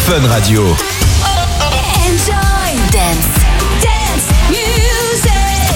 Fun Radio. Enjoy dance music.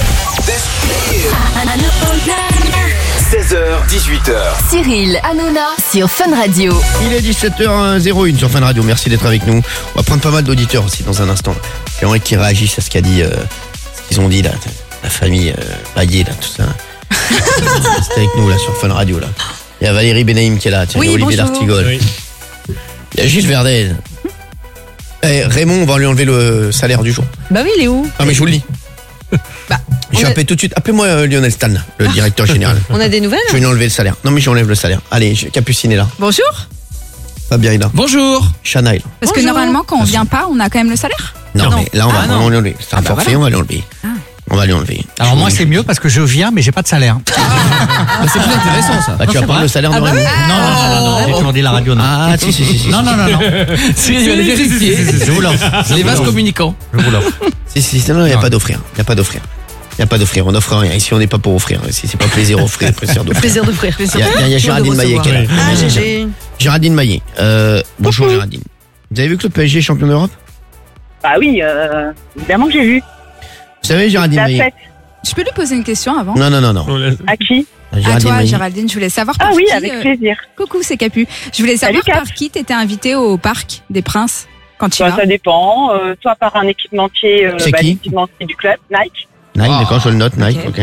16h, 18h. Cyril Hanouna sur Fun Radio. Il est 17h01 sur Fun Radio, merci d'être avec nous. On va prendre pas mal d'auditeurs aussi dans un instant. J'aimerais qu'ils réagissent à ce qu'a dit, ce qu'ils ont dit là, la famille Baillet là, tout ça. C'est avec nous là sur Fun Radio là. Il y a Valérie Benaïm qui est là, tiens, Oui, il y a Olivier bonjour. D'Artigol. Oui. Il y a Gilles Verdez. Raymond, on va lui enlever le salaire du jour. Bah oui, il est où? Non mais je vous le dis. Bah, Je vais appeler tout de suite. Appelez-moi Lionel Stan, le directeur général. on a des nouvelles? Je vais lui enlever le salaire. Non mais j'enlève le salaire. Allez, Capucine est là. Bonjour. Fabien est là. Bonjour. Chana est là. Parce que normalement, quand on vient pas, on a quand même le salaire. Non, mais là on va Ah, non. vraiment lui enlever. C'est un forfait, voilà. on va lui enlever. On va lui enlever. Alors moi c'est mieux parce que je viens mais j'ai pas de salaire. C'est plus intéressant ça. Bah, tu vas prendre le salaire de Raymond. Non, j'ai toujours dit la radio. Non. Ah, si. Non. Si, il va les vérifier. Je vous l'offre. Les vases communicants. Je vous l'offre. Si, non, il n'y a pas d'offrir. Il n'y a pas d'offrir. On n'offre rien. Ici, on n'est pas pour offrir. Si c'est pas plaisir offrir, plaisir d'offrir. Plaisir d'offrir. Il y a Géraldine Maillet qui est là. Ah, GG. Géraldine Maillet. Bonjour Géraldine. Vous avez vu que le PSG est champion d'Europe? Bah oui, évidemment que j'ai vu. Vous savez, Géraldine La Maillet? fête. Je peux lui poser une question avant? Non. À qui? À toi, Géraldine, je voulais savoir Ah par oui, qui, avec plaisir. Coucou, c'est Capu. Je voulais savoir Salut, Cap. par qui t'étais invité au Parc des Princes quand tu Bah, vas. ça dépend. Soit par un équipementier, C'est qui l'équipementier du club, Nike. Nike, d'accord, je le note, Nike, ok.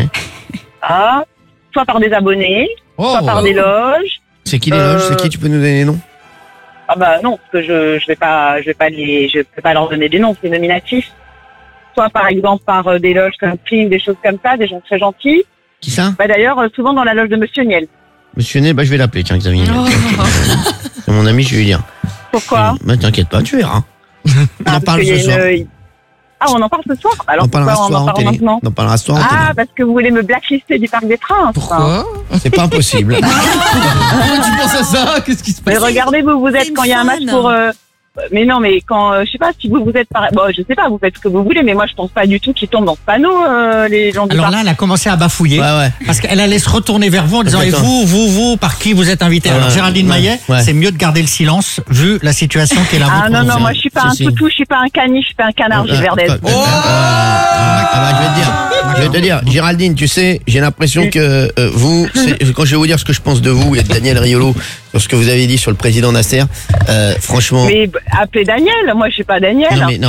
Soit par des abonnés, soit par des loges. C'est qui les loges? C'est qui? Tu peux nous donner les noms? Ah bah non, parce que je vais pas leur donner des noms, c'est nominatif. Soit par exemple par des loges comme Film, des choses comme ça, des gens très gentils. Qui ça? Bah d'ailleurs, souvent dans la loge de Monsieur Niel. Monsieur Né, je vais l'appeler, tiens, Xavier. C'est mon ami, je vais lui dire. Pourquoi? Bah, t'inquiète pas, tu verras. On en parle ce soir. On en parle ce soir? Alors On en parlera pourquoi ce soir on en en parle télé. maintenant? On en parlera ce soir en télé. Ah, parce que vous voulez me blacklister du Parc des Princes. Pourquoi? C'est pas impossible. Pourquoi tu penses à ça? Qu'est-ce qui se Mais passe? regardez, vous C'est êtes une quand il y a un match fan. pour. Mais non, mais quand je sais pas si vous êtes bon, je sais pas, vous faites ce que vous voulez, mais moi je pense pas du tout qu'ils tombent dans ce panneau les gens du Alors parc. là elle a commencé à bafouiller Ouais. parce qu'elle allait se retourner vers vous en disant et Exactement. vous par qui vous êtes invité. Alors Géraldine Maillet, ouais. c'est mieux de garder le silence vu la situation qu'elle a. Ah non, moi je suis pas un Si. toutou, je suis pas un caniche, je suis pas un canard, Gilles Verdez. Je vais te dire, Géraldine, tu sais, j'ai l'impression que vous, quand je vais vous dire ce que je pense de vous et de Daniel Riolo sur ce que vous avez dit sur le président Nasser, franchement. Mais appelez Daniel, moi je suis pas Daniel. Non,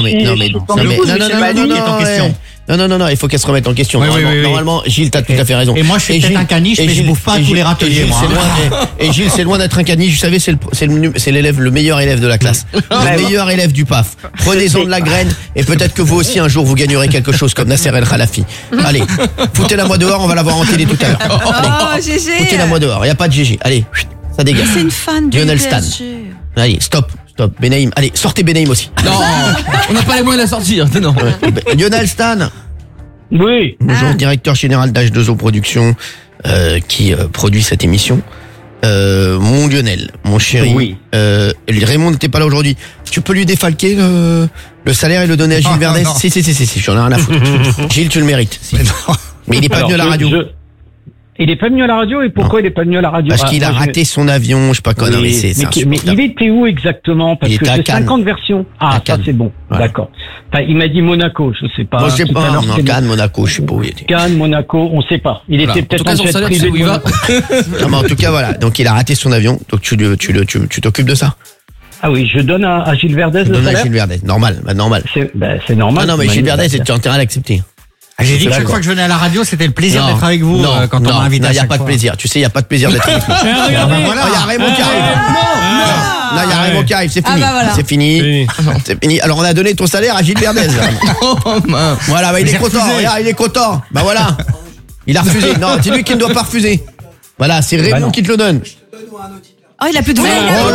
il faut qu'elle se remette en question. Oui, Normalement, Gilles, t'as tout à fait raison. Et moi je suis peut-être un caniche mais je bouffe pas tous les râteliers moi. Et Gilles, c'est loin d'être un caniche. Vous savez, c'est l'élève, le meilleur élève de la classe, le meilleur élève du PAF. Prenez-en de la graine et peut-être que vous aussi un jour vous gagnerez quelque chose comme Nasser El Khalafi. Allez, foutez-la moi dehors, on va la voir en télé tout à l'heure. Oh, GG. Foutez-la moi dehors, y a pas de GG. Allez, ça dégage. C'est une fan du Lionel Stan. PSG. Allez, stop. Benaïm. Allez, sortez Benaïm aussi. Non, on n'a pas les moyens de la sortir. Non. Lionel Stan. Oui. Bonjour, directeur général d'H2O Productions qui produit cette émission. Mon Lionel, mon chéri. Oui. Raymond n'était pas là aujourd'hui. Tu peux lui défalquer le salaire et le donner à Gilles Verdez? non. Si, j'en ai rien à foutre. Gilles, tu le mérites. Si. Mais il est pas venu à la radio. Il est pas venu à la radio et pourquoi il est pas venu à la radio? Parce qu'il a raté son avion, je sais pas quoi. Non, mais c'est mais insupportable. il était où exactement? Parce Il que était à j'ai Cannes. 50 versions. Ah, À ça Cannes. c'est bon. Ouais. D'accord. Enfin, il m'a dit Monaco, je sais pas. Moi, je sais Tout à pas. l'heure, Non, c'est Cannes, Monaco, je sais pas où il était. Cannes, Monaco, on sait pas. Il était En peut-être tout cas, en son jet salaire, privé c'est où de il va. Monaco. Non, mais en tout cas, voilà. Donc, il a raté son avion. Donc, tu t'occupes de ça? Ah oui, je donne à Gilles Verdez le Donne à salaire. Gilles Verdez. Normal. Normal. C'est normal. Ah non, mais c'est Gilles Verdez, magnifique. tu as intérêt à l'accepter. J'ai dit que chaque D'accord. fois que je venais à la radio c'était le plaisir d'être avec vous quand on m'a invité. il n'y a pas de plaisir. Tu sais, il n'y a pas de plaisir d'être avec nous. Il y a Raymond qui arrive. Là, il y a Raymond qui arrive. C'est fini. bah voilà. C'est fini. C'est fini. Alors, on a donné ton salaire à Gilles Verdez. Voilà, bah, il est J'ai content. refusé. Regarde, il est content. Bah voilà. Il a refusé. Non, c'est lui qui ne doit pas refuser. Voilà, c'est Raymond non. qui te le donne. Oh, il a plus de voix. Oh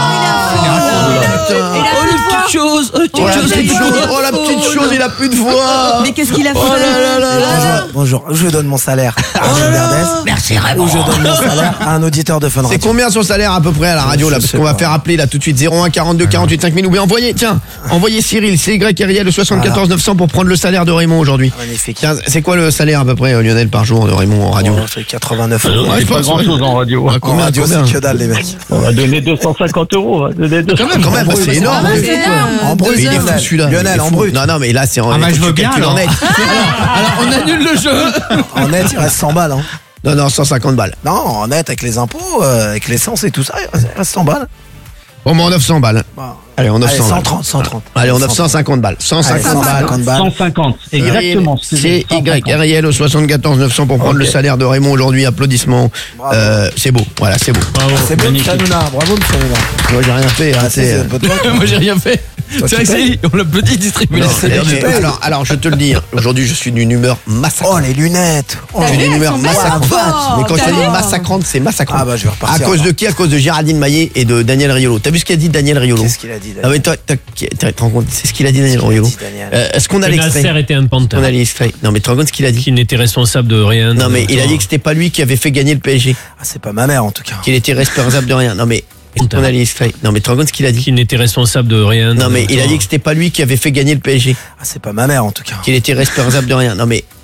là. Oh, les petites choses. Oh la petite chose, il a plus de voix. Mais qu'est-ce qu'il a fait? Oh là là là. Bonjour, je donne mon salaire à Gilles Verdez Merci ou Raymond. je donne mon salaire à un auditeur de Fun C'est Radio. combien son salaire à peu près à la radio là? Je Parce sais qu'on va pas. faire appeler là tout de suite 01 42 48 5000 ou bien envoyez Cyril, CY le 74 900 pour prendre le salaire de Raymond aujourd'hui. Magnifique. Tiens, c'est quoi le salaire à peu près Lionel par jour de Raymond en radio? Oh, c'est 89 euros. Ouais, je pense, Pas grand chose en radio. Ah, En combien, radio, combien c'est que dalle, les mecs. On va donner 250 €. On va donner 250 Quand même, c'est énorme. Ah, c'est énorme. En brut, Mais il est fou celui-là. Lionel, Il est en fou. brut. Non, mais là, c'est en Ah, bah, je veux bien, calcules en alors. net. Alors, on annule le jeu. En net, il reste 100 balles. Hein. Non, 150 balles. Non, en net, avec les impôts, avec l'essence et tout ça, il reste 100 balles. Bon, on offre 100 balles. Bon. Allez, on offre Allez, 100 balles. 130. Allez, on offre 150 balles. 150 Allez, balles. 150 balles. 150. Exactement. C'est Y, Ariel au 74 900 pour prendre Ok. le salaire de Raymond aujourd'hui. Applaudissements. Bravo. C'est beau. Voilà, c'est beau. C'est bon, Hanouna. Bravo, monsieur Hanouna. Moi, j'ai rien fait. hein, Ah, c'est, c'est votre pote. Moi, j'ai rien fait. Toi, C'est vrai tu que c'est on l'a petit distribué. Non, le salaire c'est- du père. alors, je te le dis, hein, aujourd'hui, je suis d'une humeur massacrante. Oh, les lunettes. Oh, Je suis d'une humeur elles sont belles. massacrante. Oh, Mais quand je te dis t'as massacrante, c'est massacrante. Ah, bah, je vais À repartir. cause de qui? À cause de Géraldine Maillet et de Daniel Riolo. T'as vu ce qu'a dit Daniel Riolo? Qu'est-ce qu'il a dit, Ah, mais toi, tu te rends compte, c'est ce qu'il a dit, Daniel Qu'est-ce qu'il a Riolo. dit, Daniel Est-ce qu'on a Que l'extrait? Nasser était un On pantin. a l'extrait. Non, mais tu te rends compte ce qu'il a dit? Qui n'était responsable de rien. Non, mais il a dit que c'était pas lui qui avait fait gagner le PSG. Ah, c'est pas ma mère, en tout cas. Qu'il était responsable de rien. Non, mais on a l'extrait. Non, mais tu te rends compte ce qu'il a dit? Qui n'était responsable de rien. Non, mais il a dit que c'était pas lui qui avait fait gagner le PSG. Ah, c'est pas ma mère, en tout cas. Qu'il était responsable de rien. Non, mais